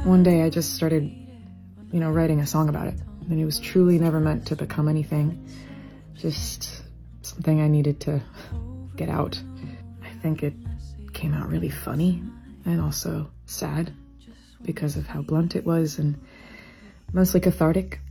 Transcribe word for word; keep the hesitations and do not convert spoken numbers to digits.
One day I just started, you know, writing a song about it. And it was truly never meant to become anything. Just something I needed to get out. I think it came out really funny and also sad because of how blunt it was and mostly cathartic.